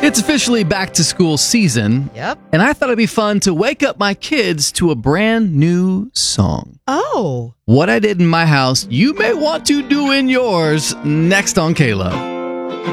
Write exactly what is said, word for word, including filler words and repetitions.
It's officially back to school season. Yep. And I thought it'd be fun to wake up my kids to a brand new song. Oh. What I did in my house, you may want to do in yours next on K-Lo.